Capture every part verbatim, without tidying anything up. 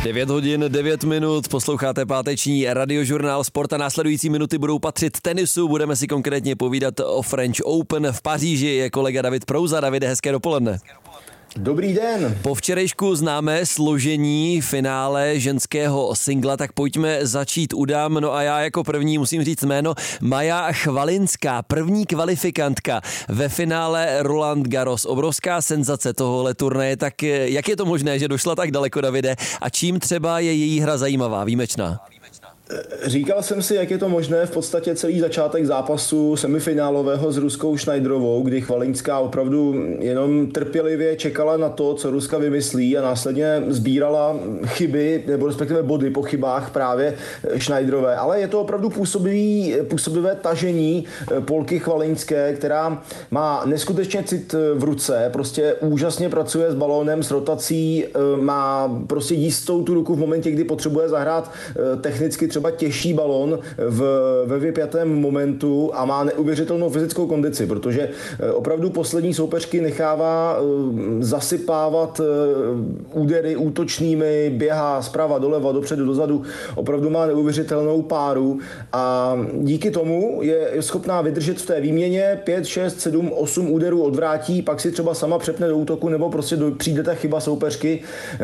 devět hodin, devět minut, posloucháte páteční radiožurnál Sport a následující minuty budou patřit tenisu. Budeme si konkrétně povídat o French Open. V Paříži je kolega David Prouza. Davide, hezké dopoledne. Dobrý den. Po včerejšku známe složení finále ženského singla, tak pojďme začít u dám. No a já jako první musím říct jméno Maja Chvalinská, první kvalifikantka ve finále Roland Garros. Obrovská senzace tohohle turnaje, tak jak je to možné, že došla tak daleko, Davide, a čím třeba je její hra zajímavá, výjimečná? Říkal jsem si, jak je to možné, v podstatě celý začátek zápasu semifinálového s Ruskou Schneiderovou, kdy Chvalinská opravdu jenom trpělivě čekala na to, co Ruska vymyslí, a následně sbírala chyby, nebo respektive body po chybách právě Schneiderové. Ale je to opravdu působivý, působivé tažení Polky Chvalinské, která má neskutečně cit v ruce, prostě úžasně pracuje s balónem, s rotací, má prostě jistou tu ruku v momentě, kdy potřebuje zahrát technicky třeba těžší balón v, ve vypjatém momentu a má neuvěřitelnou fyzickou kondici, protože opravdu poslední soupeřky nechává zasypávat údery útočnými, běhá zprava doleva, dopředu, dozadu, opravdu má neuvěřitelnou páru a díky tomu je schopná vydržet v té výměně pět, šest, sedm, osm úderů odvrátí, pak si třeba sama přepne do útoku nebo prostě do, přijde ta chyba soupeřky.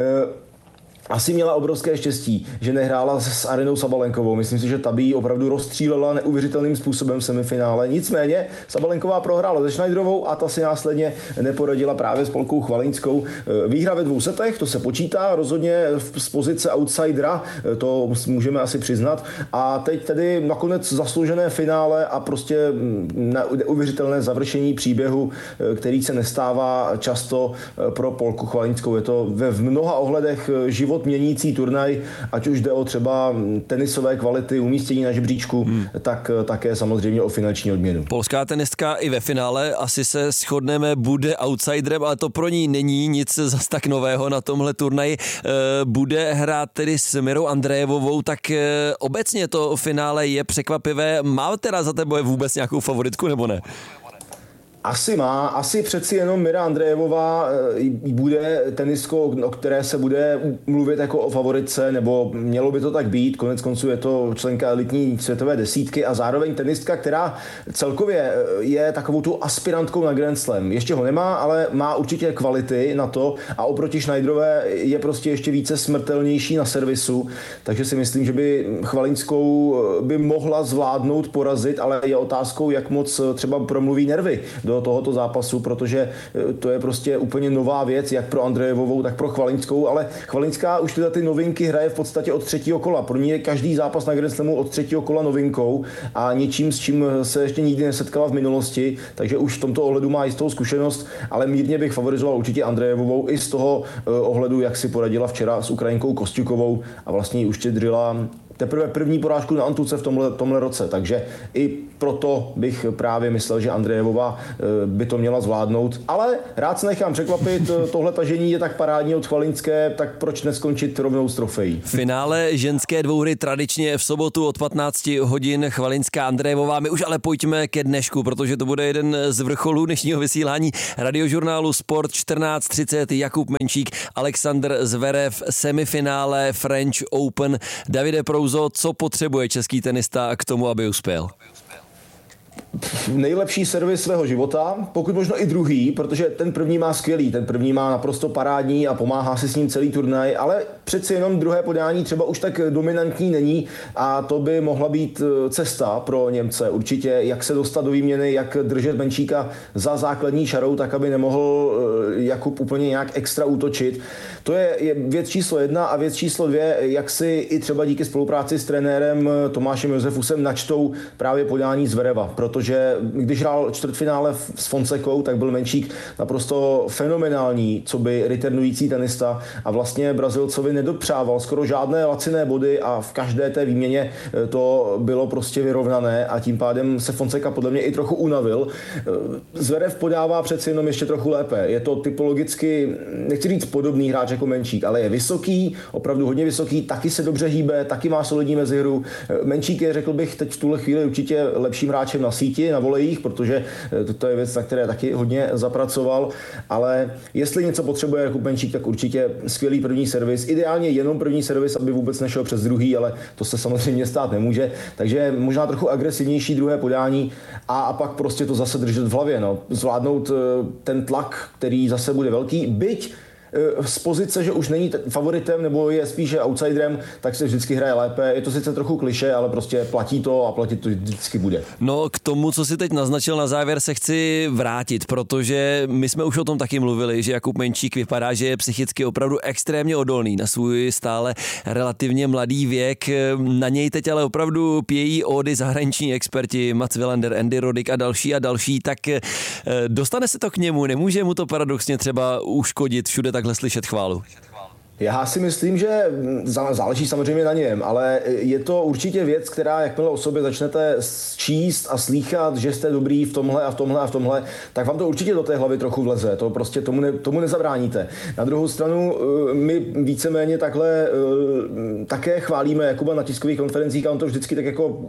Asi měla obrovské štěstí, že nehrála s Arenou Sabalenkovou. Myslím si, že ta by ji opravdu rozstřílela neuvěřitelným způsobem v semifinále. Nicméně Sabalenková prohrála se Schneiderovou a ta si následně neporadila právě s Polkou Chvalinskou. Výhra ve dvou setech, to se počítá, rozhodně z pozice outsidera, to můžeme asi přiznat. A teď tedy nakonec zasloužené finále a prostě neuvěřitelné završení příběhu, který se nestává často pro Polku Chvalinskou. Je to ve v mnoha ohledech život měnící turnaj, ať už jde o třeba tenisové kvality, umístění na žebříčku, hmm. tak také samozřejmě o finanční odměnu. Polská tenistka i ve finále, asi se shodneme, bude outsiderem, ale to pro ní není nic zas tak nového na tomhle turnaji. Bude hrát tedy s Mirou Andrejevovou, tak obecně to finále je překvapivé. Má teda za tebe vůbec nějakou favoritku nebo ne? Asi má, asi přeci jenom Mira Andrejevová bude tenistkou, o které se bude mluvit jako o favoritce, nebo mělo by to tak být, konec konců je to členka elitní světové desítky a zároveň tenistka, která celkově je takovou tu aspirantkou na Grand Slam. Ještě ho nemá, ale má určitě kvality na to a oproti Schneiderové je prostě ještě více smrtelnější na servisu, takže si myslím, že by Chvalinskou by mohla zvládnout, porazit, ale je otázkou, jak moc třeba promluví nervy do tohoto zápasu, protože to je prostě úplně nová věc, jak pro Andrejevovou, tak pro Chvalinskou, ale Chvalinská už tyhle ty novinky hraje v podstatě od třetího kola. Pro ní je každý zápas na Grand Slamu od třetího kola novinkou a něčím, s čím se ještě nikdy nesetkala v minulosti, takže už v tomto ohledu má jistou zkušenost, ale mírně bych favorizoval určitě Andrejevovou i z toho ohledu, jak si poradila včera s Ukrajinkou Kostjukovou a vlastně ji uštědřila teprve první porážku na Antuce v tomhle, tomhle roce, takže i proto bych právě myslel, že Andrejevová by to měla zvládnout, ale rád se nechám překvapit, tohle tažení je tak parádní od Chvalinské, tak proč neskončit rovnou s trofejí. Finále ženské dvouhry tradičně v sobotu od patnáct hodin, Chvalinská Andrejevová. My už ale pojďme ke dnešku, protože to bude jeden z vrcholů dnešního vysílání radiožurnálu Sport. čtrnáct třicet Jakub Menčík, Alexander Zverev, semifinále French Open. Davide Prouzo, co potřebuje český tenista k tomu, aby uspěl? Nejlepší servis svého života, pokud možno i druhý, protože ten první má skvělý, ten první má naprosto parádní a pomáhá si s ním celý turnaj, ale přeci jenom druhé podání třeba už tak dominantní není a to by mohla být cesta pro Němce určitě, jak se dostat do výměny, jak držet Menčíka za základní čarou, tak aby nemohl Jakub úplně nějak extra útočit. To je věc číslo jedna a věc číslo dvě, jak si i třeba díky spolupráci s trenérem Tomášem Josefusem načtou právě podání Zvereva, protože když hrál čtvrtfinále s Fonsekou, tak byl Menčík naprosto fenomenální, co by returnující tenista a vlastně Brazilcovi nedopřával skoro žádné laciné body a v každé té výměně to bylo prostě vyrovnané a tím pádem se Fonseca podle mě i trochu unavil. Zverev podává přeci jenom ještě trochu lépe. Je to typologicky, nechci říct podobný hráč jako Menčík, ale je vysoký, opravdu hodně vysoký, taky se dobře hýbe, taky má solidní mezihru. Menčík je, řekl bych, teď v tuhle chvíli určitě lepším hráčem na síť síti, na volejích, protože to je věc, na které taky hodně zapracoval, ale jestli něco potřebuje Jakub Menčík, tak určitě skvělý první servis, ideálně jenom první servis, aby vůbec nešel přes druhý, ale to se samozřejmě stát nemůže, takže možná trochu agresivnější druhé podání a, a pak prostě to zase držet v hlavě, no. Zvládnout ten tlak, který zase bude velký, byť z pozice, že už není favoritem nebo je spíše outsiderem, tak se vždycky hraje lépe. Je to sice trochu klišé, ale prostě platí to a platit to vždycky bude. No k tomu, co si teď naznačil na závěr, se chci vrátit, protože my jsme už o tom taky mluvili, že Jakub Menčík vypadá, že je psychicky opravdu extrémně odolný na svůj stále relativně mladý věk. Na něj teď ale opravdu pějí ódy zahraniční experti Mats Wilander, Andy Roddick a další a další, tak dostane se to k němu, nemůže mu to paradoxně třeba uškodit všude takhle slyšet chválu? Já si myslím, že záleží samozřejmě na něm, ale je to určitě věc, která jakmile o sobě začnete číst a slýchat, že jste dobrý v tomhle a v tomhle a v tomhle, tak vám to určitě do té hlavy trochu vleze. To prostě tomu, ne, tomu nezabráníte. Na druhou stranu my víceméně takhle také chválíme Jakuba na tiskových konferencích a on to vždycky tak jako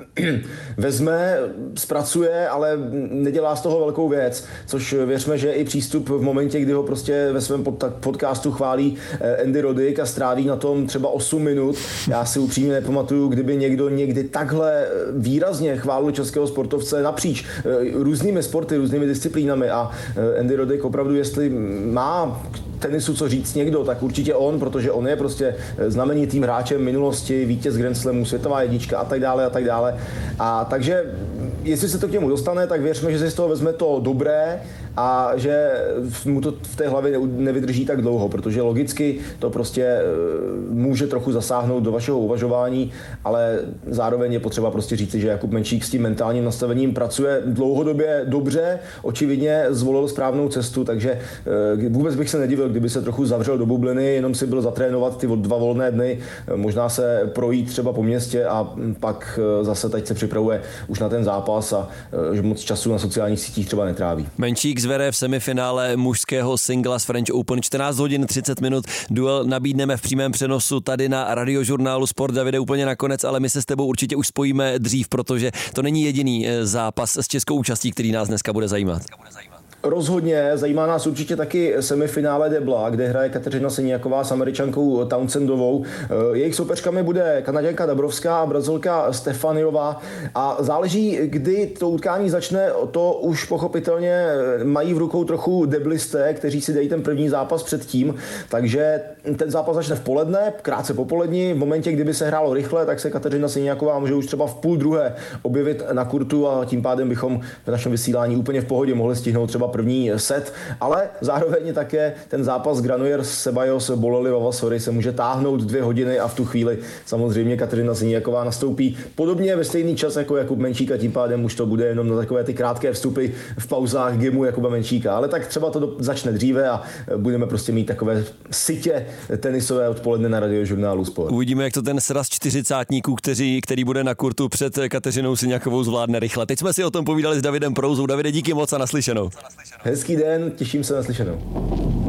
vezme, zpracuje, ale nedělá z toho velkou věc, což věřme, že i přístup v momentě, kdy ho prostě ve svém podcastu chválí Andy Roddick a stráví na tom třeba osm minut. Já si upřímně nepamatuju, kdyby někdo někdy takhle výrazně chválil českého sportovce napříč různými sporty, různými disciplínami a Andy Roddick opravdu, jestli má tenisu co říct někdo, tak určitě on, protože on je prostě znamenitým hráčem minulosti, vítěz Grand Slamu, světová jednička a tak dále a tak dále. A takže jestli se to k němu dostane, tak věřme, že si z toho vezme to dobré a že mu to v té hlavě nevydrží tak dlouho, protože logicky to prostě může trochu zasáhnout do vašeho uvažování, ale zároveň je potřeba prostě říci, že Jakub Menčík s tím mentálním nastavením pracuje dlouhodobě dobře, očividně zvolil správnou cestu, takže vůbec bych se nedivil, kdyby se trochu zavřel do bubliny, jenom si byl zatrénovat ty dva volné dny, možná se projít třeba po městě a pak zase teď se připravuje už na ten zápas a že moc času na sociálních sítích třeba netráví. Menčík Zverev v semifinále mužského singla z French Open, čtrnáct hodin třicet minut, duel nabídneme v přímém přenosu tady na Radiožurnálu Sport. Davide, úplně nakonec, ale my se s tebou určitě už spojíme dřív, protože to není jediný zápas s českou účastí, který nás dneska bude zajímat. Rozhodně, zajímá nás určitě taky semifinále debla, kde hraje Kateřina Siniaková s Američankou Townsendovou. Jejich soupeřkami bude Kanaděnka Dabrovská a Brazilka Stefaniová a záleží, kdy to utkání začne, to už pochopitelně mají v rukou trochu deblisté, kteří si dají ten první zápas předtím, takže ten zápas začne v poledne, krátce po poledni, v momentě, kdyby se hrálo rychle, tak se Kateřina Siniaková může už třeba v půl druhé objevit na kurtu a tím pádem bychom v našem vysílání úplně v pohodě mohli stihnout třeba první set, ale zároveň také ten zápas Granollers Ceballos Bolelli Vavasori se může táhnout dvě hodiny a v tu chvíli samozřejmě Kateřina Siniaková nastoupí podobně ve stejný čas jako Jakub Menčík a tím pádem už to bude jenom na takové ty krátké vstupy v pauzách gamu Jakuba Menčíka, ale tak třeba to do, začne dříve a budeme prostě mít takové sytě tenisové odpoledne na Radiožurnálu Sport. Uvidíme, jak to ten sraz čtyřicátníků, který, který bude na kurtu před Kateřinou Siniakovou, zvládne rychle. Teď jsme si o tom povídali s Davidem Prouzou. Davide, díky moc a naslyšenou. Hezký den, těším se na slyšenou.